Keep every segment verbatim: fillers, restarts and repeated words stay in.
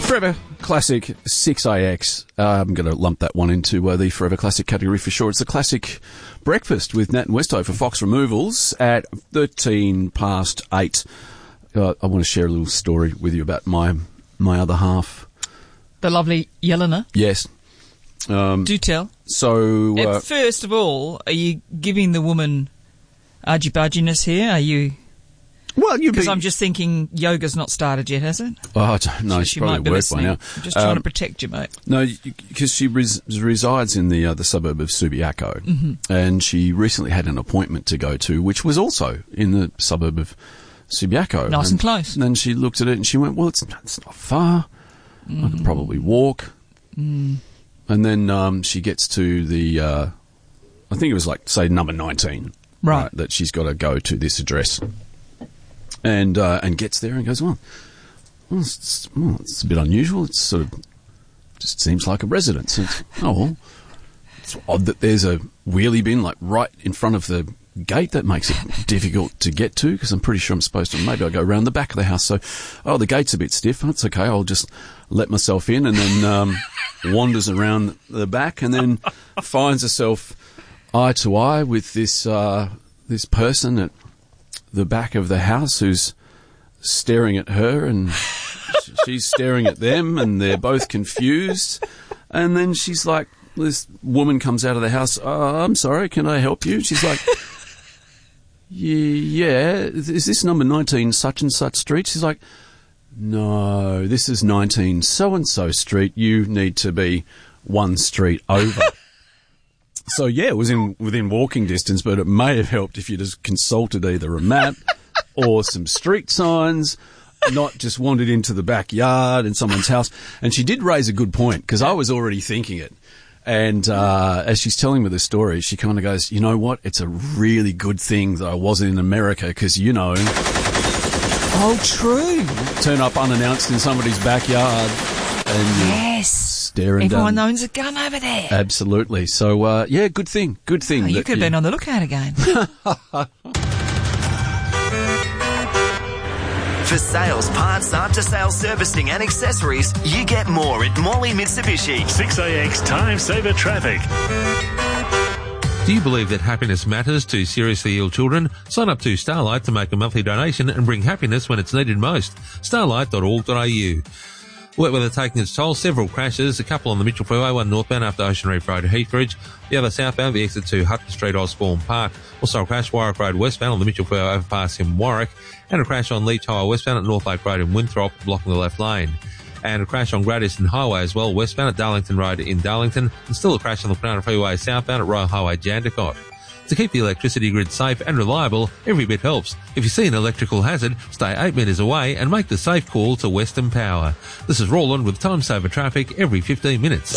Forever Classic six A X. Uh, I'm going to lump that one into uh, the Forever Classic category for sure. It's the Classic Breakfast with Nat and Westo for Fox Removals at thirteen past eight. Uh, I want to share a little story with you about my my other half. The lovely Yelena. Yes. Um, Do tell. So, uh, uh, first of all, are you giving the woman argy-barginess here? Are you... Well, you Because be... I'm just thinking yoga's not started yet, has it? Oh, I don't know. So She's she probably might be at work listening. by now. I'm just trying um, to protect you, mate. No, because she res- resides in the uh, the suburb of Subiaco, mm-hmm. and she recently had an appointment to go to, which was also in the suburb of Subiaco. Nice and, and close. And then she looked at it and she went, well, it's, it's not far. Mm. I could probably walk. Mm. And then um, she gets to the, uh, I think it was like, say, number nineteen. Right. right that she's got to go to this address. And uh, and gets there and goes, well, well, it's, well, it's a bit unusual. It's sort of just seems like a residence. It's, oh, well, it's odd that there's a wheelie bin like right in front of the gate. That makes it difficult to get to because I'm pretty sure I'm supposed to. Maybe I'll go around the back of the house. So, oh, the gate's a bit stiff. That's okay. I'll just let myself in and then um, wanders around the back and then finds herself eye to eye with this uh, this person at the back of the house who's staring at her and she's staring at them and they're both confused. And then she's like, this woman comes out of the house, oh, I'm sorry, can I help you? She's like, yeah, is this number nineteen such and such street? She's like, no, this is nineteen so-and-so street. You need to be one street over. So, yeah, it was in within walking distance, but it may have helped if you just consulted either a map or some street signs, not just wandered into the backyard in someone's house. And she did raise a good point, because I was already thinking it. And uh, as she's telling me the story, she kind of goes, you know what, it's a really good thing that I wasn't in America, because, you know... Oh, true. Turn up unannounced in somebody's backyard and... Yes. Staring Everyone down. owns a gun over there. Absolutely. So, uh, yeah, good thing. Good thing. Oh, you could have been on the lookout again. For sales, parts, after-sales servicing and accessories, you get more at Morley Mitsubishi. six A X Time Saver Traffic. Do you believe that happiness matters to seriously ill children? Sign up to Starlight to make a monthly donation and bring happiness when it's needed most. starlight dot org dot a u. Wet weather taking its toll, several crashes, a couple on the Mitchell Freeway, one northbound after Ocean Reef Road, Heathbridge, the other southbound, the exit to Hutton Street, Osborne Park. Also a crash, Warwick Road westbound on the Mitchell Freeway overpass in Warwick, and a crash on Leach Highway westbound at North Lake Road in Winthrop, blocking the left lane. And a crash on Great Eastern Highway as well, westbound at Darlington Road in Darlington, and still a crash on the Kwinana Freeway southbound at Royal Highway Jandakot. To keep the electricity grid safe and reliable, every bit helps. If you see an electrical hazard, stay eight metres away and make the safe call to Western Power. This is Roland with Time Saver Traffic every fifteen minutes.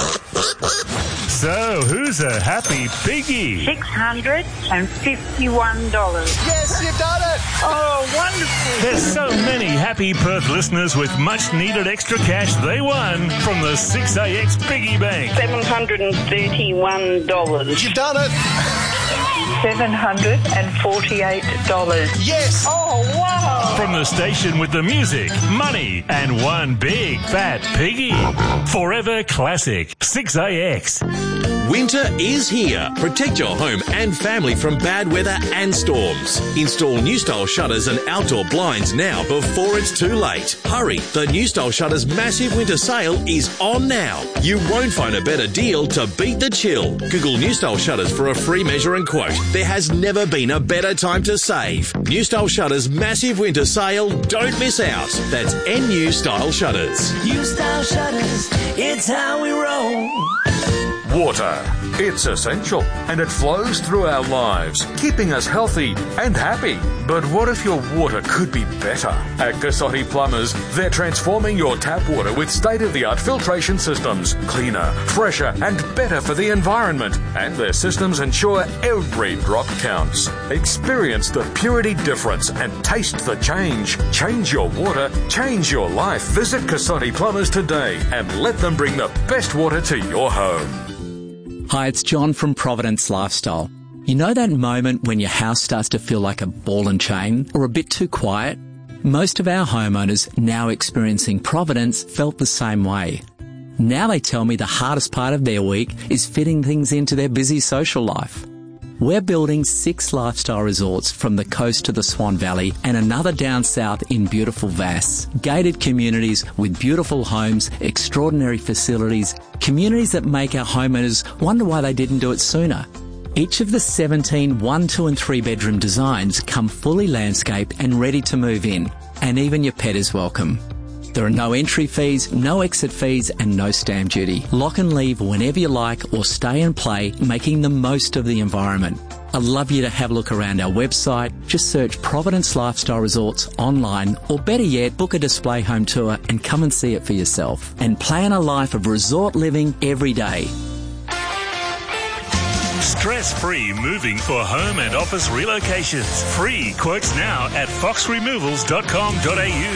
So, who's a happy piggy? six hundred fifty-one dollars. Yes, you've done it! Oh, wonderful. There's so many happy Perth listeners with much-needed extra cash they won from the six A X Piggy Bank. seven hundred thirty-one dollars. You've done it! seven hundred forty-eight dollars. Yes! Oh, wow! From the station with the music, money, and one big fat piggy. Forever Classic, six A X. Winter is here. Protect your home and family from bad weather and storms. Install New Style shutters and outdoor blinds now before it's too late. Hurry, the New Style Shutters massive winter sale is on now. You won't find a better deal to beat the chill. Google New Style Shutters for a free measure and quote. There has never been a better time to save. New Style Shutters massive winter sale. Don't miss out. That's N U Style Shutters. New Style Shutters, it's how we roll. Water. It's essential, and it flows through our lives, keeping us healthy and happy. But what if your water could be better? At Cassotti Plumbers, they're transforming your tap water with state-of-the-art filtration systems, cleaner, fresher, and better for the environment. And their systems ensure every drop counts. Experience the purity difference and taste the change. Change your water, change your life. Visit Cassotti Plumbers today and let them bring the best water to your home. Hi, it's John from Providence Lifestyle. You know that moment when your house starts to feel like a ball and chain or a bit too quiet? Most of our homeowners now experiencing Providence felt the same way. Now they tell me the hardest part of their week is fitting things into their busy social life. We're building six lifestyle resorts from the coast to the Swan Valley and another down south in beautiful Vass. Gated communities with beautiful homes, extraordinary facilities, communities that make our homeowners wonder why they didn't do it sooner. Each of the seventeen one, two and three bedroom designs come fully landscaped and ready to move in, and even your pet is welcome. There are no entry fees, no exit fees and no stamp duty. Lock and leave whenever you like or stay and play, making the most of the environment. I'd love you to have a look around our website. Just search Providence Lifestyle Resorts online, or better yet, book a display home tour and come and see it for yourself. And plan a life of resort living every day. Stress-free moving for home and office relocations. Free quotes now at fox removals dot com dot a u.